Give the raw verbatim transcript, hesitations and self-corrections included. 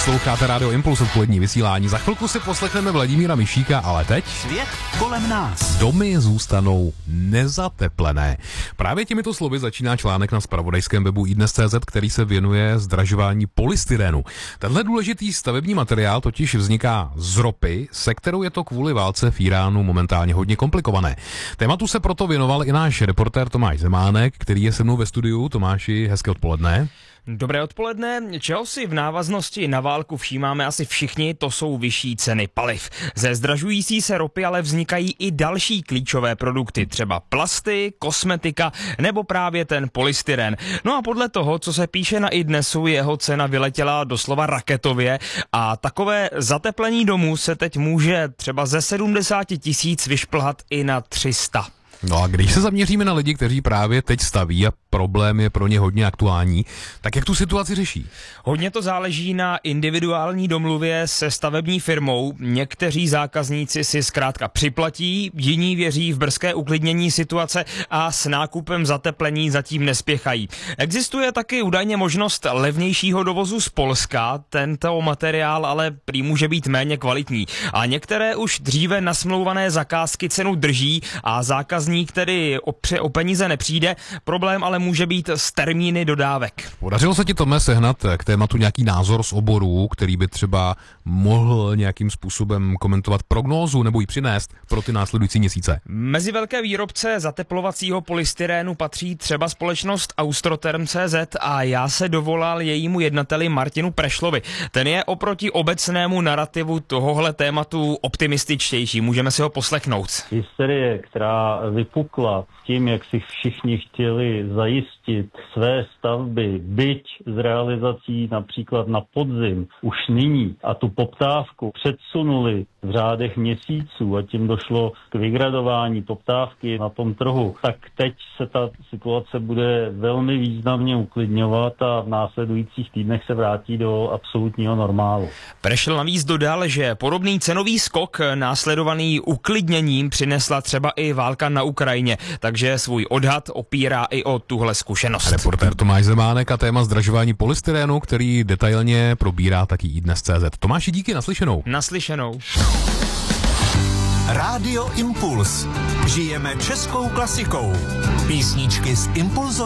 Posloucháte Rádio Impuls, odpolední vysílání. Za chvilku si poslechneme Vladimíra Mišíka, ale teď svět kolem nás. Domy zůstanou nezateplené. Právě těmito slovy začíná článek na zpravodajském webu iDnes tečka cé zet, který se věnuje zdražování polystyrenu. Tenhle důležitý stavební materiál totiž vzniká z ropy, se kterou je to kvůli válce v Iránu momentálně hodně komplikované. Tématu se proto věnoval i náš reportér Tomáš Zemánek, který je se mnou ve studiu. Tomáši, hezké odpoledne. Dobré odpoledne. Čeho si v návaznosti na válku všímáme asi všichni, to jsou vyšší ceny paliv. Ze zdražující se ropy ale vznikají i další klíčové produkty, třeba plasty, kosmetika nebo právě ten polystyren. No a podle toho, co se píše na iDnesu, jeho cena vyletěla doslova raketově a takové zateplení domů se teď může třeba ze sedmdesát tisíc vyšplhat i na tři sta. No a když se zaměříme na lidi, kteří právě teď staví a problém je pro ně hodně aktuální, tak jak tu situaci řeší? Hodně to záleží na individuální domluvě se stavební firmou. Někteří zákazníci si zkrátka připlatí, jiní věří v brzké uklidnění situace a s nákupem zateplení zatím nespěchají. Existuje taky údajně možnost levnějšího dovozu z Polska, tento materiál ale prý může být méně kvalitní. A některé už dříve nasmlouvané zakázky cenu drží a zákazník tedy o peníze nepřijde. Problém ale může být s termíny dodávek. Podařilo se ti, Tome, sehnat k tématu nějaký názor z oboru, který by třeba mohl nějakým způsobem komentovat prognózu nebo ji přinést pro ty následující měsíce? Mezi velké výrobce zateplovacího polystyrénu patří třeba společnost Austrotherm tečka cé zet a já se dovolal jejímu jednateli Martinu Prešlovi. Ten je oproti obecnému narrativu tohohle tématu optimističtější. Můžeme si ho poslechnout. Hysterie, která vypukla s tím, jak si všichni chtěli zajistit své stavby, byť s realizací například na podzim, už nyní a tu poptávku předsunuli v řádech měsíců a tím došlo k vygradování poptávky na tom trhu, tak teď se ta situace bude velmi významně uklidňovat a v následujících týdnech se vrátí do absolutního normálu. Prešel navíc dodal, že podobný cenový skok následovaný uklidněním přinesla třeba i válka na Ukrajině, takže svůj odhad opírá i o tuhle zkušenost. Reportér Tomáš Zemánek a téma zdražování polystyrénu, který detailně probírá taky iDnes tečka cé zet. Tomáši, díky, naslyšenou. Naslyšenou. Rádio Impuls. Žijeme českou klasikou. Písničky z Impulzové